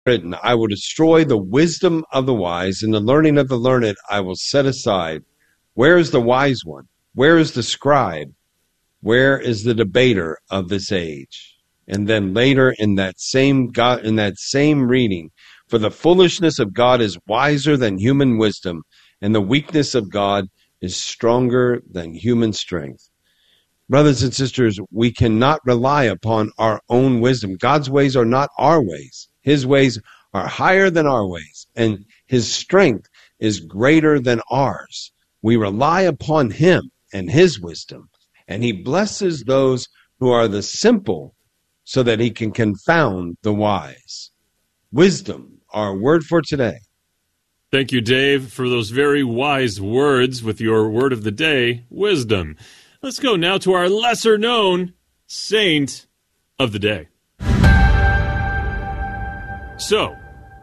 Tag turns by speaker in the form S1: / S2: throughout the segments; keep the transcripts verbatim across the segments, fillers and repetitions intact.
S1: written, I will destroy the wisdom of the wise, and the learning of the learned I will set aside. Where is the wise one? Where is the scribe? Where is the debater of this age? And then later in that same God, in that same reading, for the foolishness of God is wiser than human wisdom, and the weakness of God is stronger than human strength. Brothers and sisters, we cannot rely upon our own wisdom. God's ways are not our ways. His ways are higher than our ways, and his strength is greater than ours. We rely upon him and his wisdom, and he blesses those who are the simple so that he can confound the wise. Wisdom, our word for today.
S2: Thank you, Dave, for those very wise words with your word of the day, wisdom. Let's go now to our lesser-known saint of the day. So,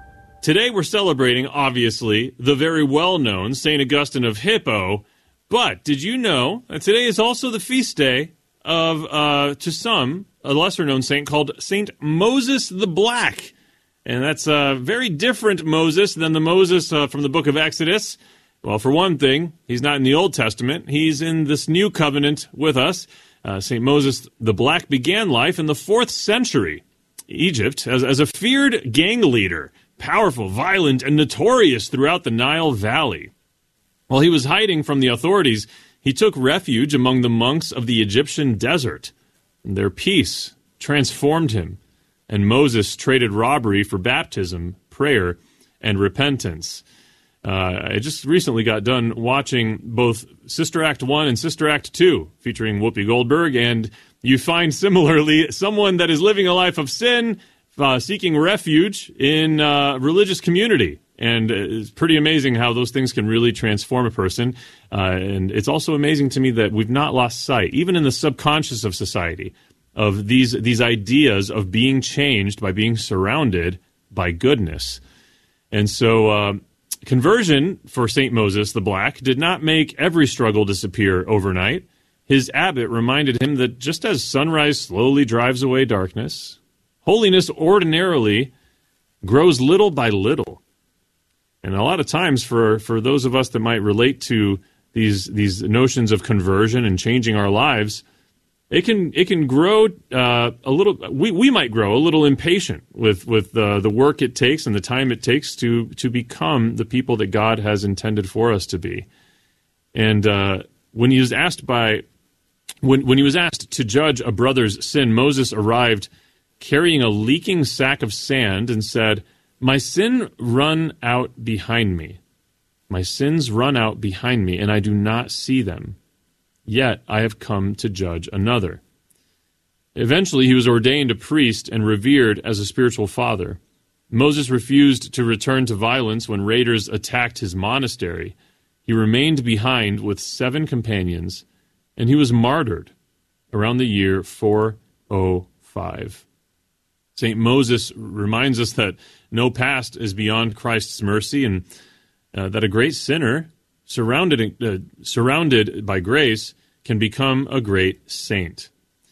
S2: today we're celebrating, obviously, the very well-known Saint Augustine of Hippo, but did you know that today is also the feast day of, uh, to some, a lesser-known saint called Saint Moses the Black? And that's a very different Moses than the Moses uh, from the book of Exodus. Well, for one thing, he's not in the Old Testament. He's in this new covenant with us. Uh, Saint Moses the Black began life in the fourth century Egypt as, as a feared gang leader, powerful, violent, and notorious throughout the Nile Valley. While he was hiding from the authorities, he took refuge among the monks of the Egyptian desert. Their peace transformed him, and Moses traded robbery for baptism, prayer, and repentance. Uh, I just recently got done watching both Sister Act one and Sister Act two, featuring Whoopi Goldberg, and you find similarly someone that is living a life of sin, uh, seeking refuge in uh, religious community. And it's pretty amazing how those things can really transform a person. Uh, and it's also amazing to me that we've not lost sight, even in the subconscious of society, of these these ideas of being changed by being surrounded by goodness. And so uh, conversion for Saint Moses the Black did not make every struggle disappear overnight. His abbot reminded him that just as sunrise slowly drives away darkness, holiness ordinarily grows little by little. And a lot of times for, for those of us that might relate to these these notions of conversion and changing our lives, it can it can grow uh, a little. We, we might grow a little impatient with with uh, the work it takes and the time it takes to to become the people that God has intended for us to be. And uh, when he was asked by when when he was asked to judge a brother's sin, Moses arrived carrying a leaking sack of sand and said, "My sin run out behind me. My sins run out behind me, and I do not see them. Yet I have come to judge another." Eventually, he was ordained a priest and revered as a spiritual father. Moses refused to return to violence when raiders attacked his monastery. He remained behind with seven companions, and he was martyred around the year four oh five. Saint Moses reminds us that no past is beyond Christ's mercy, and uh, that a great sinner surrounded uh, surrounded by grace can become a great saint.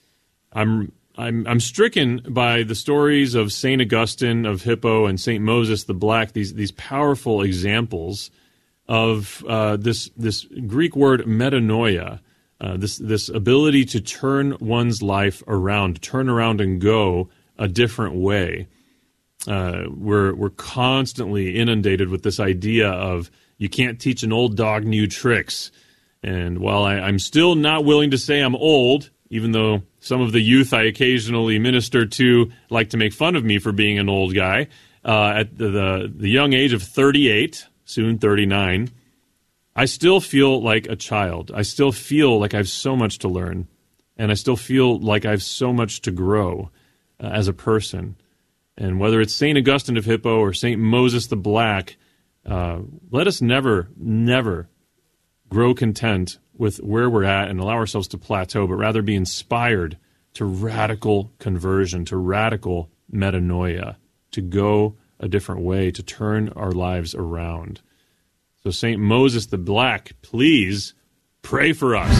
S2: I'm I'm I'm stricken by the stories of Saint Augustine of Hippo and Saint Moses the Black. These these powerful examples of uh, this this Greek word metanoia, uh, this this ability to turn one's life around, turn around and go a different way. Uh, we're we're constantly inundated with this idea of you can't teach an old dog new tricks. And while I, I'm still not willing to say I'm old, even though some of the youth I occasionally minister to like to make fun of me for being an old guy, uh, at the, the the young age of thirty-eight, soon thirty-nine, I still feel like a child. I still feel like I have so much to learn, and I still feel like I have so much to grow uh, as a person. And whether it's Saint Augustine of Hippo or Saint Moses the Black, uh, let us never, never grow content with where we're at and allow ourselves to plateau, but rather be inspired to radical conversion, to radical metanoia, to go a different way, to turn our lives around. So Saint Moses the Black, please pray for us.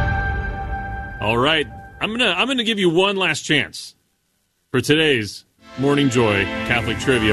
S2: All right, I'm gonna I'm gonna give you one last chance for today's Morning Joy Catholic Trivia.